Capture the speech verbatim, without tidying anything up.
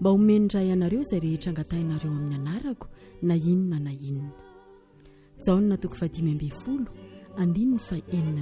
mba homenindray ianareo izay rehetra angatainareo amin'ny anarako na inona na inona. Jaona toko fadimy amby folo andininy fa enina